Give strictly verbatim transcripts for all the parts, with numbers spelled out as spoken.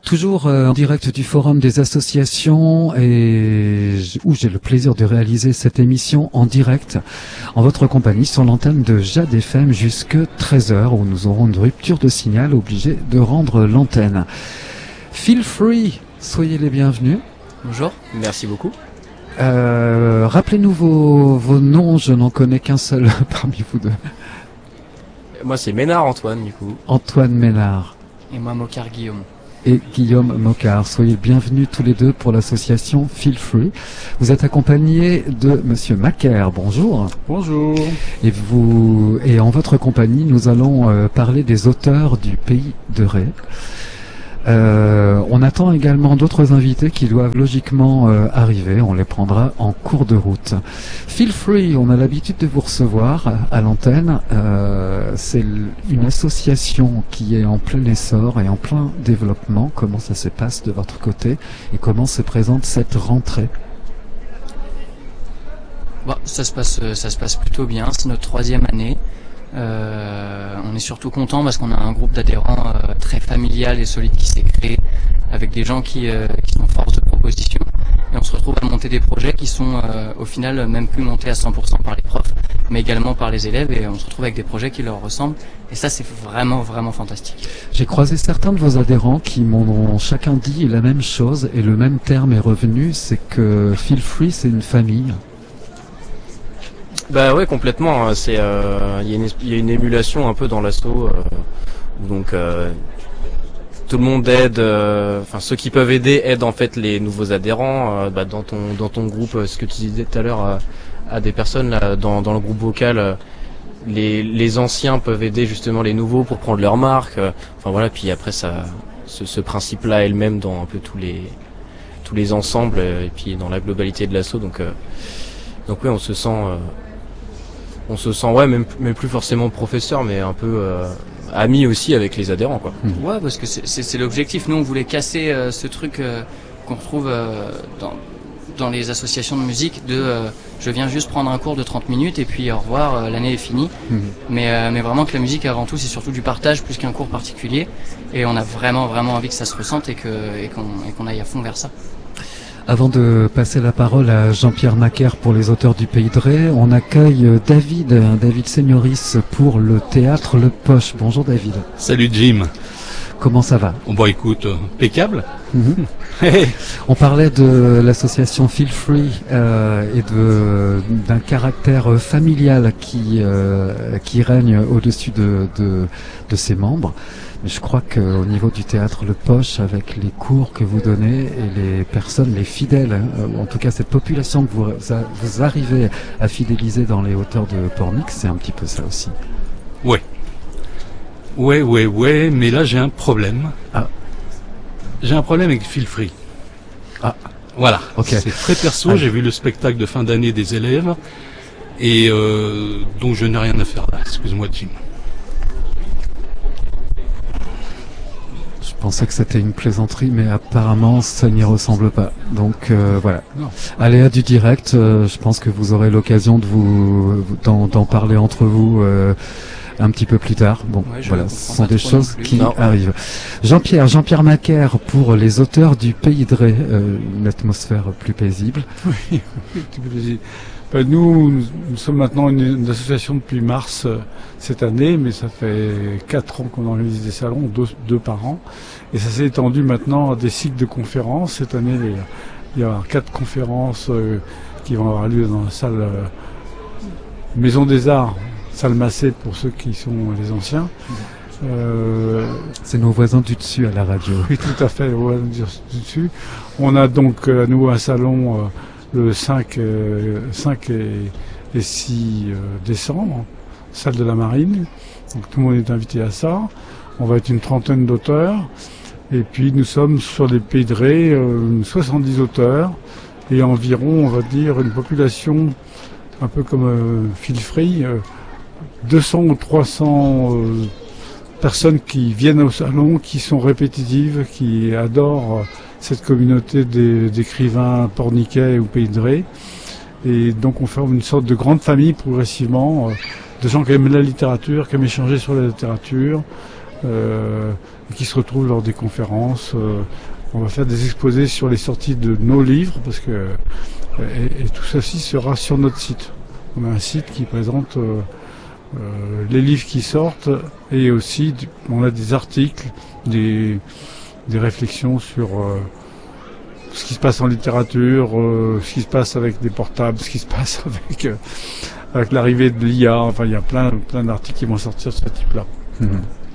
Toujours euh, en direct du Forum des associations et où j'ai le plaisir de réaliser cette émission en direct en votre compagnie sur l'antenne de Jade F M jusque treize heures où nous aurons une rupture de signal obligé de rendre l'antenne. Feel free, soyez les bienvenus. Bonjour, merci beaucoup. Euh, rappelez-nous vos, vos noms, je n'en connais qu'un seul parmi vous deux. Moi c'est Ménard Antoine du coup. Antoine Ménard. Et moi Mocard Guillaume. Et Guillaume Mocard. Soyez les bienvenus tous les deux pour l'association Feel Free. Vous êtes accompagné de Monsieur Macaire. Bonjour. Bonjour. Et vous, et en votre compagnie, nous allons euh, parler des auteurs du Pays de Ré. Euh, on attend également d'autres invités qui doivent logiquement euh, arriver. On les prendra en cours de route. Feel Free, on a l'habitude de vous recevoir à l'antenne. Euh, c'est une association qui est en plein essor et en plein développement. Comment ça se passe de votre côté et comment se présente cette rentrée? Bon, ça se passe, ça se passe plutôt bien. C'est notre troisième année. Euh, on est surtout content parce qu'on a un groupe d'adhérents euh, très familial et solide qui s'est créé avec des gens qui, euh, qui sont force de proposition et on se retrouve à monter des projets qui sont euh, au final même plus montés à cent pour cent par les profs mais également par les élèves et on se retrouve avec des projets qui leur ressemblent et ça c'est vraiment vraiment fantastique. J'ai croisé certains de vos adhérents qui m'ont chacun dit la même chose et le même terme est revenu, c'est que Feel Free c'est une famille. Bah ouais complètement, c'est euh, il y a une il y a une émulation un peu dans l'assaut euh, où donc euh, tout le monde aide, euh, enfin ceux qui peuvent aider aident en fait les nouveaux adhérents. Euh, bah, dans ton dans ton groupe, ce que tu disais tout à l'heure à, à des personnes là dans dans le groupe vocal, euh, les les anciens peuvent aider justement les nouveaux pour prendre leur marque. Euh, enfin voilà, puis après ça ce, ce principe là est le même dans un peu tous les tous les ensembles euh, et puis dans la globalité de l'assaut donc euh, donc oui on se sent euh, on se sent ouais même, même plus forcément professeur mais un peu euh, ami aussi avec les adhérents quoi. Mmh. Ouais parce que c'est, c'est, c'est l'objectif. Nous on voulait casser euh, ce truc euh, qu'on retrouve euh, dans, dans les associations de musique de euh, je viens juste prendre un cours de trente minutes et puis au revoir, euh, l'année est finie. Mmh. Mais, euh, mais vraiment que la musique avant tout c'est surtout du partage plus qu'un cours particulier et on a vraiment vraiment envie que ça se ressente et, que, et, qu'on, et qu'on aille à fond vers ça. Avant de passer la parole à Jean-Pierre Macaire pour les auteurs du Pays de Ré, on accueille David, David Signoris pour le théâtre Le Poche. Bonjour David. Salut Jim. Comment ça va? Bon bah écoute, impeccable. Mm-hmm. On parlait de l'association Feel Free euh, et de d'un caractère familial qui euh, qui règne au-dessus de, de de ses membres. Mais je crois qu'au niveau du théâtre Le Poche, avec les cours que vous donnez et les personnes, les fidèles, hein, ou en tout cas cette population que vous, vous arrivez à fidéliser dans les hauteurs de Pornic, c'est un petit peu ça aussi. Ouais. Ouais, ouais, ouais, mais là j'ai un problème. Ah. J'ai un problème avec Feel Free. Ah. Voilà. Ok. C'est très perso, ah. J'ai vu le spectacle de fin d'année des élèves, et euh, donc je n'ai rien à faire là. Excuse-moi Jim. Je pensais que c'était une plaisanterie, mais apparemment ça n'y ressemble pas. Donc euh, voilà. Non. Aléa du direct, euh, je pense que vous aurez l'occasion de vous d'en, d'en parler entre vous euh, un petit peu plus tard. Bon, ouais, voilà, ce sont des choses qui non. arrivent. Jean-Pierre, Jean-Pierre Macaire pour les auteurs du Pays de Ré, euh, une atmosphère plus paisible. Oui, plus paisible. Ben, nous, nous sommes maintenant une, une association depuis mars euh, cette année, mais ça fait quatre ans qu'on organise des salons, deux, deux par an, et ça s'est étendu maintenant à des cycles de conférences. Cette année, il y a, il y a quatre conférences euh, qui vont avoir lieu dans la salle euh, Maison des Arts, salle Massé pour ceux qui sont les anciens. Euh, C'est nos voisins du dessus à la radio. Oui, tout à fait, nos voisins du dessus. On a donc à nous un salon euh, le cinq, euh, cinq et, et six euh, décembre, salle de la Marine. Donc tout le monde est invité à ça. On va être une trentaine d'auteurs. Et puis nous sommes sur les Pays de Ré, euh, soixante-dix auteurs et environ, on va dire, une population un peu comme euh, Feel Free, euh, deux cents ou trois cents euh, personnes qui viennent au salon, qui sont répétitives, qui adorent euh, cette communauté des, d'écrivains porniquais ou Pays de Ré. Et donc on forme une sorte de grande famille progressivement, euh, de gens qui aiment la littérature, qui aiment échanger sur la littérature, euh, qui se retrouvent lors des conférences. Euh, on va faire des exposés sur les sorties de nos livres, parce que et, et tout ceci sera sur notre site. On a un site qui présente euh, euh, les livres qui sortent, et aussi on a des articles, des, des réflexions sur euh, ce qui se passe en littérature, euh, ce qui se passe avec des portables, ce qui se passe avec euh, avec l'arrivée de l'I A. Enfin, il y a plein plein d'articles qui vont sortir de ce type-là. Mmh.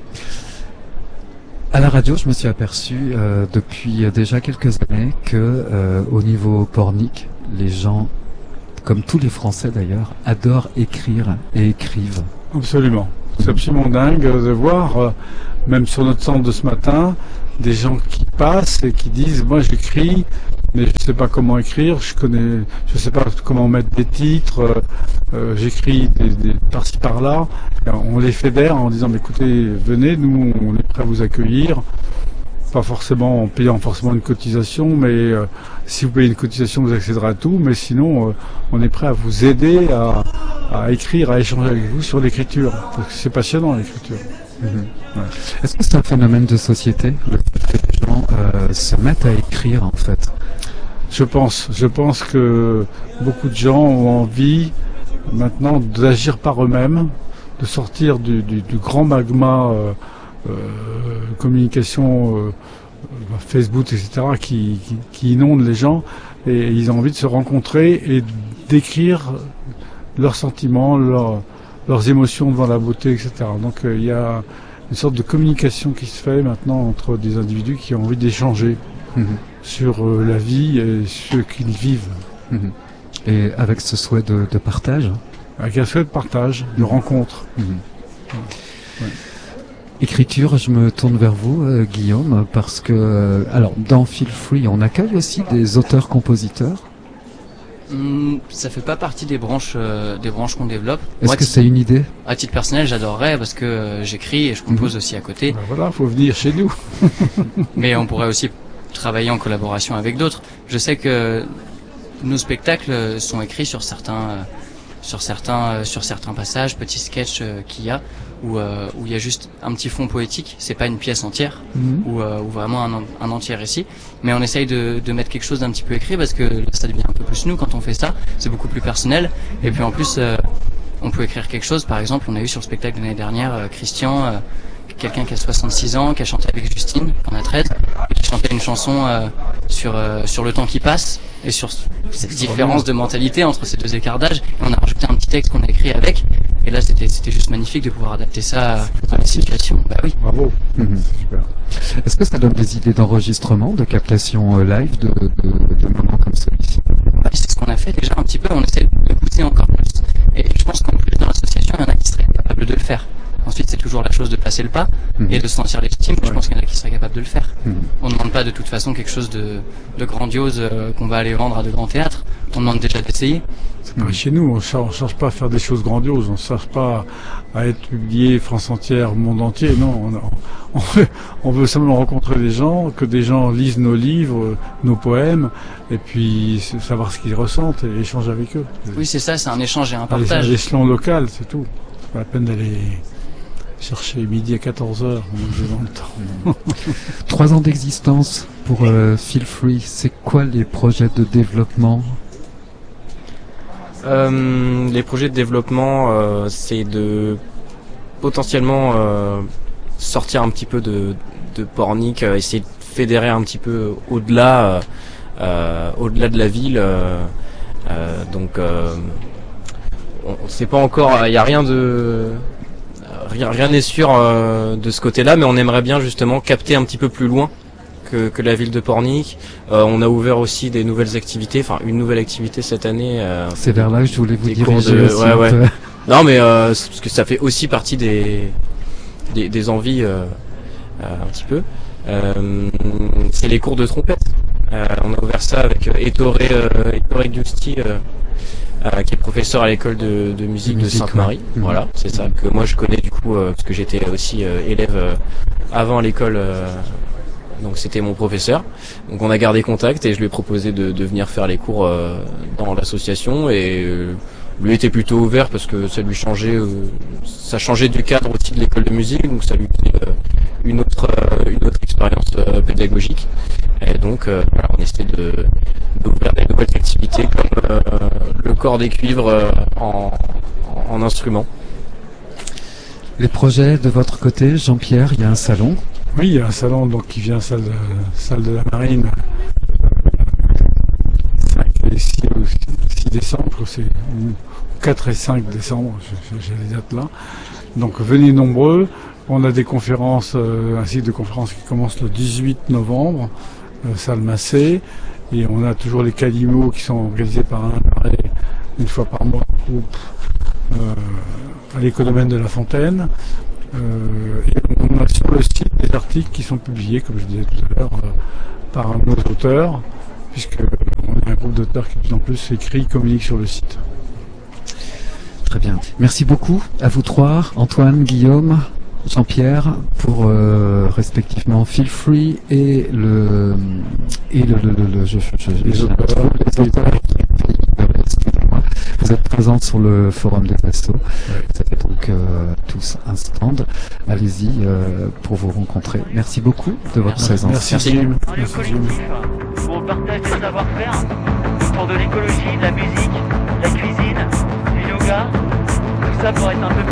À la radio, je me suis aperçu euh, depuis déjà quelques années que euh, au niveau pornique, les gens, comme tous les Français d'ailleurs, adorent écrire et écrivent. Absolument. C'est absolument dingue de voir, euh, même sur notre centre de ce matin, des gens qui passent et qui disent « moi j'écris, mais je ne sais pas comment écrire, je connais, je sais pas comment mettre des titres, euh, euh, j'écris des, des par-ci par-là ». On les fédère en disant « mais écoutez, venez, nous on est prêts à vous accueillir ». Pas forcément en payant forcément une cotisation, mais euh, si vous payez une cotisation, vous accéderez à tout. Mais sinon, euh, on est prêt à vous aider à, à écrire, à échanger avec vous sur l'écriture. Parce que c'est passionnant, l'écriture. Mmh. Ouais. Est-ce que c'est un phénomène de société, le fait que les gens euh, se mettent à écrire, en fait? Je pense. Je pense que beaucoup de gens ont envie maintenant d'agir par eux-mêmes, de sortir du, du, du grand magma euh, Euh, communication euh, Facebook, et cetera, qui, qui, qui inonde les gens, et ils ont envie de se rencontrer et d'écrire leurs sentiments, leurs, leurs émotions devant la beauté, et cetera. Donc euh, il y a une sorte de communication qui se fait maintenant entre des individus qui ont envie d'échanger mmh. sur euh, la vie et ce qu'ils vivent. Mmh. Et avec ce souhait de, de partage Avec un souhait de partage, de rencontre. Mmh. Ouais. Écriture, je me tourne vers vous, euh, Guillaume, parce que, euh, alors, dans Feel Free, on accueille aussi des auteurs-compositeurs. Mmh, ça fait pas partie des branches, euh, des branches qu'on développe. Est-ce Moi, que c'est une idée? À titre personnel, j'adorerais parce que euh, j'écris et je compose mmh. aussi à côté. Ben voilà, faut venir chez nous. Mais on pourrait aussi travailler en collaboration avec d'autres. Je sais que nos spectacles sont écrits sur certains, euh, sur certains, euh, sur certains passages, petits sketchs euh, qu'il y a. Où euh, où il y a juste un petit fond poétique, c'est pas une pièce entière, mmh. ou euh, ou vraiment un, un entier récit, mais on essaye de de mettre quelque chose d'un petit peu écrit parce que là, ça devient un peu plus nous quand on fait ça, c'est beaucoup plus personnel, et puis en plus euh, on peut écrire quelque chose. Par exemple, on a eu sur le spectacle de l'année dernière euh, Christian, euh, quelqu'un qui a soixante-six ans, qui a chanté avec Justine, qui en a treize, et qui chantait une chanson euh, sur euh, sur le temps qui passe et sur cette différence de mentalité entre ces deux écarts d'âge, et on a rajouté un petit texte qu'on a écrit avec. Et là, c'était c'était juste magnifique de pouvoir adapter ça à la situation. Bah oui. Bravo. Mmh. Super. Est-ce que ça donne des idées d'enregistrement, de captation euh, live, de, de, de moments comme celui-ci? Bah, c'est ce qu'on a fait déjà un petit peu. On essaie de pousser encore plus. Et je pense qu'en plus dans l'association, il y en a qui seraient capables de le faire. Ensuite, c'est toujours la chose de passer le pas mmh. et de se sentir légitime. Ouais. Je pense qu'il y en a qui seraient capables de le faire. Mmh. On ne demande pas de toute façon quelque chose de, de grandiose euh, qu'on va aller vendre à de grands théâtres. On demande déjà d'essayer. C'est pas mmh. chez nous, on ne cherche pas à faire des choses grandioses, on ne cherche pas à être publié France entière, monde entier. Non, on, on, veut, on veut simplement rencontrer des gens, que des gens lisent nos livres, nos poèmes, et puis savoir ce qu'ils ressentent et échanger avec eux. Oui, c'est ça, c'est un échange et un partage. À l'échelon local, c'est tout. C'est pas la peine d'aller chercher midi à quatorze heures, on dans le temps. Trois ans d'existence pour euh, Feel Free, c'est quoi les projets de développement? Euh, les projets de développement, euh, c'est de potentiellement euh, sortir un petit peu de, de Pornic, euh, essayer de fédérer un petit peu au-delà, euh, au-delà de la ville. Euh, euh, donc, euh, on sait pas encore, il n'y a rien de, rien, rien n'est sûr euh, de ce côté-là, mais on aimerait bien justement capter un petit peu plus loin que, que la ville de Pornic. Euh, on a ouvert aussi des nouvelles activités, enfin une nouvelle activité cette année. Euh, C'est vers là que je voulais vous diriger de, aussi. Ouais, ouais. Peu. Non, mais euh, parce que ça fait aussi partie des des, des envies euh, euh, un petit peu. Euh, c'est les cours de trompette. Euh, on a ouvert ça avec euh, Ettore euh, Ettore Giusti, euh, euh, qui est professeur à l'école de, de musique de, de Sainte-Marie. Ouais. Mmh. Voilà, c'est ça que moi je connais du coup euh, parce que j'étais aussi euh, élève euh, avant à l'école. Euh, Donc c'était mon professeur. Donc on a gardé contact et je lui ai proposé de, de venir faire les cours euh, dans l'association et euh, lui était plutôt ouvert parce que ça lui changeait, euh, ça changeait du cadre aussi de l'école de musique, donc ça lui faisait euh, une autre euh, une autre expérience euh, pédagogique. Et donc euh, voilà, on essaie de d'ouvrir des nouvelles activités comme euh, le corps des cuivres euh, en, en, en instrument. Les projets de votre côté, Jean-Pierre, il y a un salon. Oui, il y a un salon donc qui vient salle de, salle de la Marine cinq et six, six décembre, c'est quatre et cinq décembre, j'ai les dates là. Donc venez nombreux. On a des conférences, euh, un cycle de conférences qui commence le dix-huit novembre, euh, salle Massé, et on a toujours les Calimos qui sont organisés par un arrêt une fois par mois groupe euh, à l'économène de la Fontaine. Euh, et on a sur le site des articles qui sont publiés, comme je disais tout à l'heure, euh, par nos auteurs, puisque on est un groupe d'auteurs qui de plus en plus écrit, communique sur le site. Très bien. Merci beaucoup à vous trois, Antoine, Guillaume, Jean-Pierre, pour euh, respectivement Feel Free et le et le, le, le, le je, je, je, Les auteurs. les auteurs. Vous êtes présents sur le forum des assos. Ouais. Vous avez donc euh, tous un stand. Allez-y euh, pour vous rencontrer. Merci beaucoup de votre Merci. présence. Merci. Merci. Un lieu collectif où on partage des savoir-faire pour de l'écologie, de la musique, de la cuisine, du yoga, tout ça pour être un peu